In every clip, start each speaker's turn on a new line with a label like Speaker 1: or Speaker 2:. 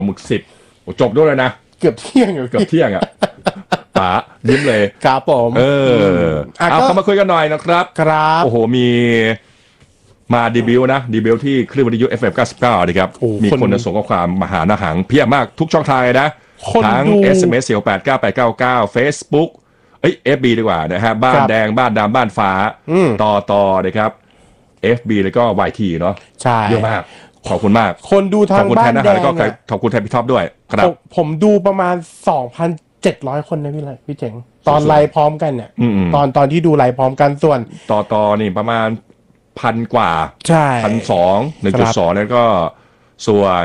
Speaker 1: หมึก10จบด้วยเลยนะ
Speaker 2: เกือบเที่ยง
Speaker 1: อ่ะป๋ายิ้มเลย
Speaker 2: ครับผม
Speaker 1: เอาเข้ามาคุยกันหน่อยนะครับโอ้โหมีมาดีบิวที่คลื่นวิทยุ FM 99นะครับมีคนส่งข้อความมาหาหน้าหังเพียบมากทุกช่องทางเลยนะทั้ง SMS 4898899 Facebook FB ดีกว่านะฮะบ้านแดงบ้านดำบ้านฟ้าต่อนะครับ FB แล้วก็ YT เนาะ
Speaker 2: ใช่
Speaker 1: เยอะมากขอบคุณมาก
Speaker 2: คนดูทางบ้านแดง
Speaker 1: แล้วก็ขอบคุณแทนพี่ท็อปด้วยครับ
Speaker 2: ผมดูประมาณ 2,700 คนนะพี่เจ๋งตอนไลฟ์พร้อมกันเนี่ยตอนที่ดูไลฟ์พร้อมกันส่วน
Speaker 1: ต่อนี่ประมาณ1,000 กว่า
Speaker 2: ใช่
Speaker 1: 1,200 แล้วก็ส่วน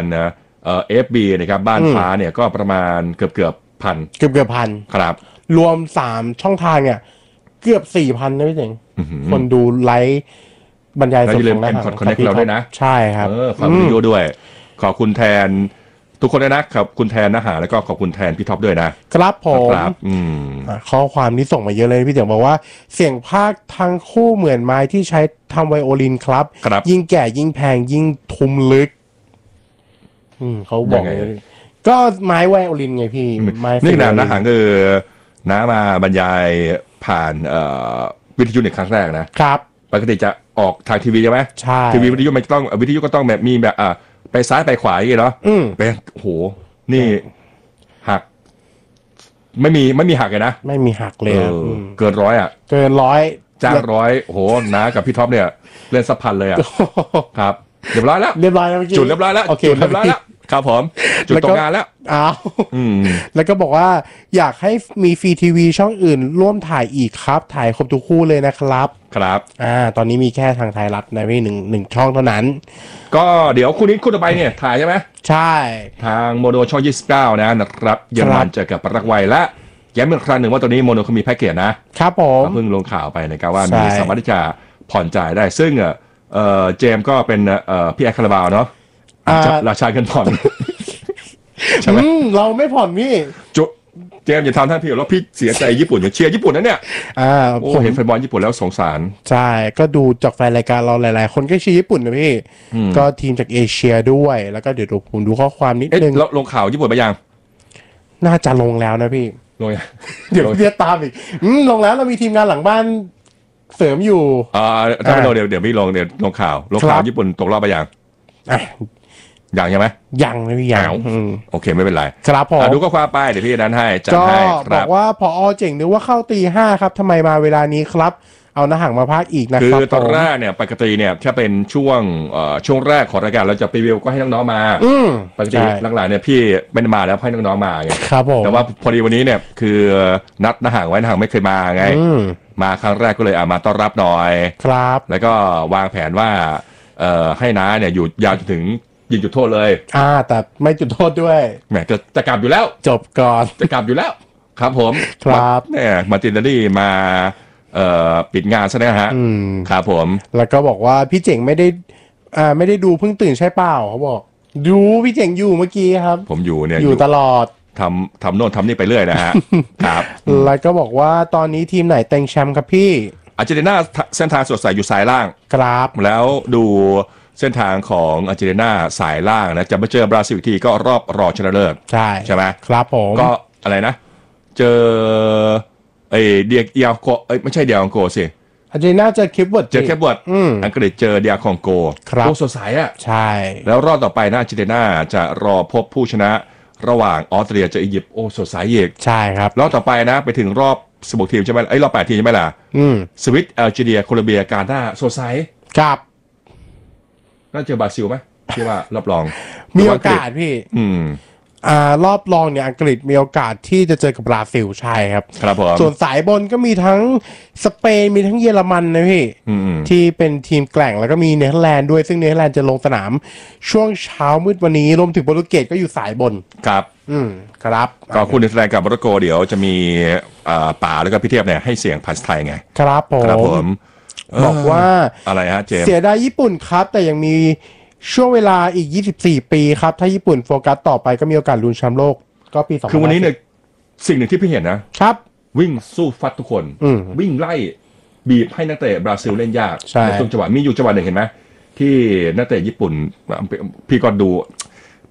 Speaker 1: FB นะครับบ้านฟ้าเนี่ยก็ประมาณเกือบพันครับ
Speaker 2: รวม3ช่องทางเนี่ยเกือบ 4,000 นะพี่เจ๋งคนดูไลฟ์บรรยายสดของเรา
Speaker 1: คอนเนคเราด้วยนะ
Speaker 2: ใช่ครับ
Speaker 1: ฝากวิดีโอด้วยขอบคุณแทนทุกคนด้วยนะครับคุณแทนนะฮะแล้วก็ขอบคุณแทนพี่ท็อปด้วยนะครับ
Speaker 2: ผมข้อความที่ส่งมาเยอะเลยพี่เจ๋งบอกว่าเสียงภาคทั้งคู่เหมือนไม้ที่ใช้ทำไวโอลินครับยิ่งแก่ยิ่งแพงยิ่งทุ้มลึกเขาบอกก็ไม้ไวโอลินไงพี่
Speaker 1: นี่นะฮะคือน้ามาบรรยายผ่านวิทยุในครั้งแรกนะครับปกติจะออกทางทีวีใช่ไหม
Speaker 2: ใช่
Speaker 1: ทีวีวิทยุมันต้องวิทยุก็ต้องแบบมีแบบไปซ้ายไปขวาอย่างเงี้ยเนาะไปโหนี่หักไม่มีหักเลยนะ
Speaker 2: ไม่มีหักเลย
Speaker 1: เกิน100
Speaker 2: เกิน100
Speaker 1: จ้าง100โหน้ากับพี่ท็อปเนี่ยเล่น1,000เลยครับเรียบร้อยแล้วจุดเรียบร้อยแล้วจุดเรียบร้อยแล้วครับผมจุดตรงงานแล้ว
Speaker 2: แล้วก็บอกว่าอยากให้มีฟรีทีวีช่องอื่นร่วมถ่ายอีกครับถ่ายครบทุกคู่เลยนะครับตอนนี้มีแค่ทางไทยรัฐนะพี่หนึ่งช่องเท่านั้น
Speaker 1: ก็เดี๋ยวคู่นี้คู่ต่อไปเนี่ยถ่ายใช่ไหม
Speaker 2: ใช่
Speaker 1: ทางโมโนช่อง29นะครับเยอรมันเจอกับปารากวัยและย้ำอีกครั้งหนึ่งว่าตัวนี้โมโนเขามีแพ็กเกจ
Speaker 2: นะครับผม
Speaker 1: เพิ่งลงข่าวไปนะครับว่ามีสามารถที่จะผ่อนจ่ายได้ซึ่งเจมก็เป็นพี่แอคคาราบาวเนาะราชาเงินผ่อน
Speaker 2: ใช่ไหมเราไม่ผ่อนพี่
Speaker 1: เจมอย่าทำท่านพี่แล้วพี่เสียใจญี่ปุ่นอย่าเชียร์ญี่ปุ่นนะเนี่ยผมเห็นแฟนบอลญี่ปุ่นแล้วสงสาร
Speaker 2: ใช่ก็ดูจากแฟนรายการเราหลายๆคนก็เชียร์ญี่ปุ่นนะพี่ก็ทีมจากเอเชียด้วยแล้วก็เดี๋ยวผมดูข้อความนิดนึง
Speaker 1: ลงข่าวญี่ปุ่นไปยัง
Speaker 2: น่าจะลงแล้วนะพี่
Speaker 1: ลง
Speaker 2: เดี๋ยวตามอีกลงแล้วเรามีทีมงานหลังบ้านเสริมอยู่
Speaker 1: ถ้าไม่ลงเดี๋ยวไม่ลงเดี๋ยวลงข่าวญี่ปุ่นตกรอบไปยังยังใช่ไหม
Speaker 2: ยังไม่ยัง
Speaker 1: โอเคไม่เป็นไร
Speaker 2: ครับผม
Speaker 1: ดูก็คว้าไปเดี๋ยวพี่นั้นให้จัดให้
Speaker 2: ครับบอกว่าผอ.เจ๋งนึกว่าเข้าตี 5ครับทำไมมาเวลานี้ครับเอาหน้าห่างมาพากอีกนะครับ
Speaker 1: คือตอนแรกเนี่ยปกติเนี่ยถ้าเป็นช่วงแรกของรายการเราจะรีวิวก็ให้น้องๆมาปกติหลังๆเนี่ยพี่ไม่ได้มาแล้วให้น้องๆมาไง
Speaker 2: ครับผม
Speaker 1: แต่ว่าพอดีวันนี้เนี่ยคือนัดหน้าห่างไว้หน้าห่างไม่เคยมาไงมาครั้งแรกก็เลยมาต้อนรับหน่อย
Speaker 2: ครับ
Speaker 1: แล้วก็วางแผนว่าให้น้าเนี่ยอยู่ยาวจนถึงยิงจุดโทษเลย
Speaker 2: แต่ไม่จุดโทษด้วย
Speaker 1: แหมจะกลับอยู่แล้ว
Speaker 2: จบก่อน
Speaker 1: จะกลับอยู่แล้วครับผม
Speaker 2: ครับ
Speaker 1: เนี่ยมาตินนี่มาปิดงานซะนะฮะครับผม
Speaker 2: แล้วก็บอกว่าพี่เจ๋งไม่ได้ดูเพิ่งตื่นใช่เปล่าเขาบอกดูพี่เจ๋งอยู่เมื่อกี้ครับ
Speaker 1: ผมอยู่เนี่ย
Speaker 2: อยู่ตลอด
Speaker 1: ทำโน่นทำนี่ไปเรื่อยนะฮะครับ
Speaker 2: แล้วก็บอกว่าตอนนี้ทีมไหนเต็งแชมป์ครับพี่
Speaker 1: อาร์เจนตินาเส้นทางสดใสอยู่สายล่าง
Speaker 2: ครับ
Speaker 1: แล้วดูเส้นทางของอาร์เจนตินาสายล่างนะจะมาเจอบราซิลทีก็รอบรองชนะเลิศใช่ไหม
Speaker 2: ครับผม
Speaker 1: ก็อะไรนะเจอเดียโกไม่ใช่เดียโกสิ
Speaker 2: อาร์เจนตินาเจอเคปเวิร์ด
Speaker 1: อังกฤษเจอเดียคองโกโอ้สดใส
Speaker 2: ใช่
Speaker 1: แล้วรอบต่อไปนะอาร์เจนตินาจะรอพบผู้ชนะระหว่างออสเตรียเจออียิปต์โอ้สดใสอีก
Speaker 2: ใช่ครับ
Speaker 1: รอบต่อไปนะไปถึงรอบ16 ทีมใช่ไหมรอบ8 ทีมใช่ไหมล่ะสวิตแอลจีเรียโคลอมเบียกาตาร์สดใส
Speaker 2: ครับ
Speaker 1: น่าเจอบราซิลไหมที่ว่ารอบรอง
Speaker 2: มีโอกาสพี่รอบรองเนี่ยอังกฤษมีโอกาสที่จะเจอกับบราซิลใช่ครับ
Speaker 1: ครับผม
Speaker 2: ส่วนสายบนก็มีทั้งสเปนมีทั้งเยอรมันนะพี่ที่เป็นทีมแกร่งแล้วก็มีเนเธอร์แลนด์ด้วยซึ่งเนเธอร์แลนด์จะลงสนามช่วงเช้ามืดวันนี้รวมถึงโปรตุเกสก็อยู่สายบน
Speaker 1: ครับ
Speaker 2: ครับ
Speaker 1: ก็คุณเนเธอร์แลนด์กับโมร็อกโกเดี๋ยวจะมีป่าแล้วก็พี่เทียบเนี่ยให้เสียงภาษาไทยไง
Speaker 2: ครับผมบอกว่า
Speaker 1: อะไรฮะเจม
Speaker 2: เสียดายญี่ปุ่นครับแต่ยังมีช่วงเวลาอีก24 ปีครับถ้าญี่ปุ่นโฟกัสต่อไปก็มีโอกาสลุ้นแชมป์โลกก็ปี2020
Speaker 1: คือวันนี้เนี่ยสิ่งหนึ่งที่พี่เห็นนะครับวิ่งสู้ฟัดทุกคนวิ่งไล่บีบให้นักเตะบราซิลเล่นยากในช่วงจังหวะมีอยู่จังหวะหนึ่งเห็นไหมที่นักเตะญี่ปุ่นพี่ก็ดูไป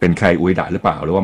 Speaker 1: เป็นใครอุยดะหรือเปล่าหรือว่า